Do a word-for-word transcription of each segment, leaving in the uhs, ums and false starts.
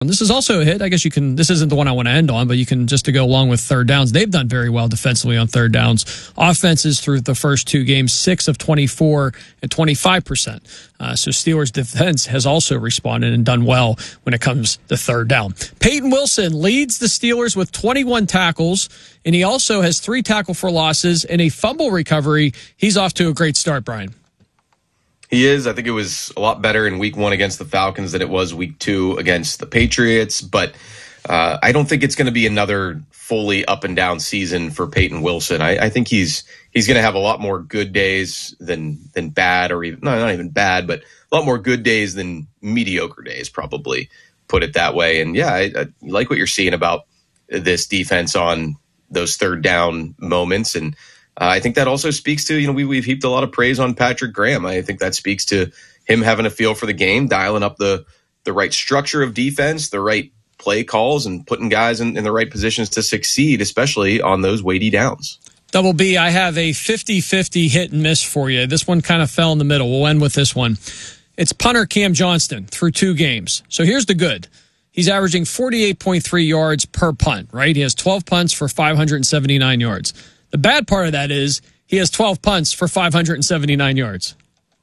And this is also a hit. I guess you can, this isn't the one I want to end on, but you can just to go along with third downs. They've done very well defensively on third downs. Offenses through the first two games, six of twenty-four at twenty-five percent. Uh, so Steelers defense has also responded and done well when it comes to third down. Peyton Wilson leads the Steelers with twenty-one tackles, and he also has three tackle for losses and a fumble recovery. He's off to a great start, Brian. He is. I think it was a lot better in week one against the Falcons than it was week two against the Patriots. But uh, I don't think it's going to be another fully up and down season for Peyton Wilson. I, I think he's he's going to have a lot more good days than than bad, or even no, not even bad, but a lot more good days than mediocre days, probably, put it that way. And yeah, I, I like what you're seeing about this defense on those third down moments. And Uh, I think that also speaks to, you know, we, we've heaped a lot of praise on Patrick Graham. I think that speaks to him having a feel for the game, dialing up the the right structure of defense, the right play calls, and putting guys in, in the right positions to succeed, especially on those weighty downs. Double B, I have a fifty-fifty hit and miss for you. This one kind of fell in the middle. We'll end with this one. It's punter Cam Johnston through two games. So here's the good. He's averaging forty-eight point three yards per punt, right? He has twelve punts for five hundred seventy-nine yards. The bad part of that is he has twelve punts for five hundred seventy-nine yards.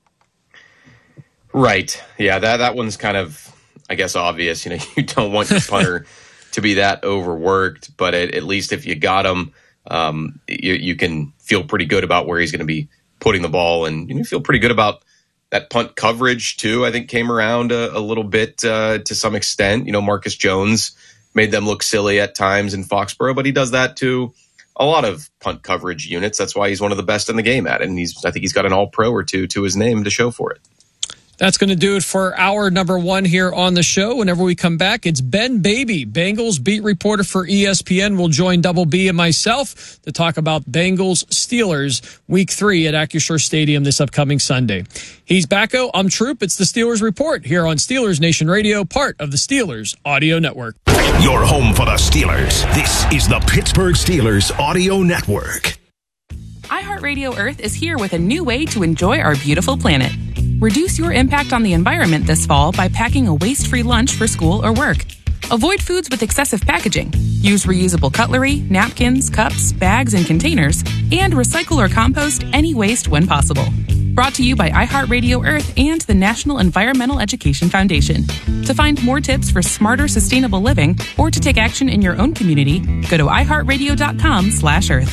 Right. Yeah, that, that one's kind of, I guess, obvious. You know, you don't want your punter to be that overworked, but at, at least if you got him, um, you, you can feel pretty good about where he's going to be putting the ball, and you feel pretty good about that punt coverage, too. I think came around a, a little bit uh, to some extent. You know, Marcus Jones made them look silly at times in Foxborough, but he does that, too. A lot of punt coverage units. That's why he's one of the best in the game at it. And he's, I think he's got an all-pro or two to his name to show for it. That's going to do it for our number one here on the show. Whenever we come back, it's Ben Baby, Bengals beat reporter for E S P N. Will join Double B and myself to talk about Bengals Steelers week three at Acrisure Stadium this upcoming Sunday. He's Backo. I'm Troop. It's the Steelers Report here on Steelers Nation Radio, part of the Steelers Audio Network. Your home for the Steelers. This is the Pittsburgh Steelers Audio Network. iHeartRadio Earth is here with a new way to enjoy our beautiful planet. Reduce your impact on the environment this fall by packing a waste-free lunch for school or work. Avoid foods with excessive packaging. Use reusable cutlery, napkins, cups, bags, and containers, and recycle or compost any waste when possible. Brought to you by iHeartRadio Earth and the National Environmental Education Foundation. To find more tips for smarter, sustainable living, or to take action in your own community, go to iHeartRadio.com slash Earth.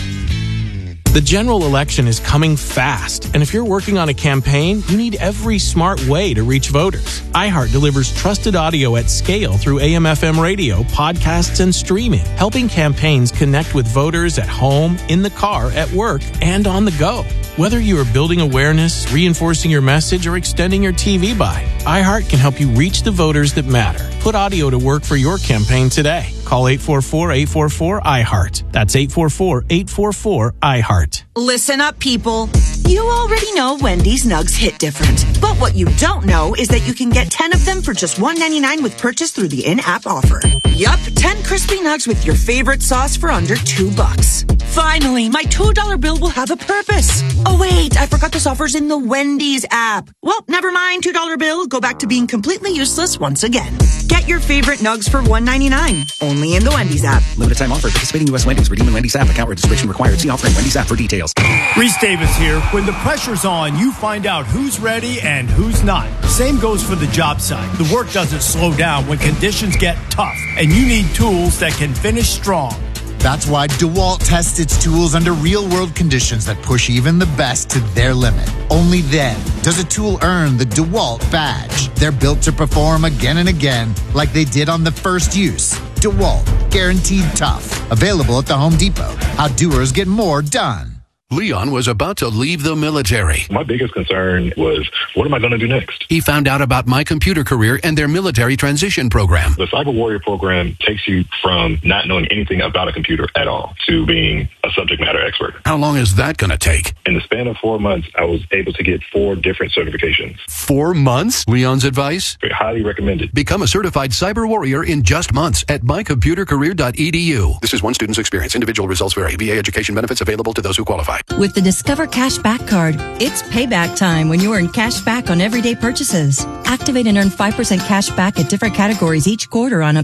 The general election is coming fast, and if you're working on a campaign, you need every smart way to reach voters. iHeart delivers trusted audio at scale through A M F M radio, podcasts, and streaming, helping campaigns connect with voters at home, in the car, at work, and on the go. Whether you are building awareness, reinforcing your message, or extending your T V buy, iHeart can help you reach the voters that matter. Put audio to work for your campaign today. Call eight four four, eight four four, I heart. That's eight four four, eight four four, I heart. Listen up, people. You already know Wendy's Nugs hit different. But what you don't know is that you can get ten of them for just one ninety-nine with purchase through the in-app offer. Yup, ten crispy nugs with your favorite sauce for under two bucks. Finally, my two dollar bill will have a purpose. Oh, wait, I forgot this offer's in the Wendy's app. Well, never mind, two dollar bill. Go back to being completely useless once again. Get your favorite nugs for one ninety-nine. Only in the Wendy's app. Limited time offer. Participating U S Wendy's. Redeem in Wendy's app. Account registration required. See offer in Wendy's app for details. Reese Davis here. When the pressure's on, you find out who's ready and who's not. Same goes for the job site. The work doesn't slow down when conditions get tough, and you need tools that can finish strong. That's why DeWalt tests its tools under real-world conditions that push even the best to their limit. Only then does a tool earn the DeWalt badge. They're built to perform again and again like they did on the first use. DeWalt, guaranteed tough. Available at the Home Depot. How doers get more done. Leon was about to leave the military. My biggest concern was, what am I going to do next? He found out about My Computer Career and their military transition program. The Cyber Warrior program takes you from not knowing anything about a computer at all to being a subject matter expert. How long is that going to take? In the span of four months, I was able to get four different certifications. Four months? Leon's advice? Highly recommended. Become a certified cyber warrior in just months at my computer career dot e d u. This is one student's experience. Individual results vary. V A education benefits available to those who qualify. With the Discover Cash Back Card, it's payback time when you earn cash back on everyday purchases. Activate and earn five percent cash back at different categories each quarter on up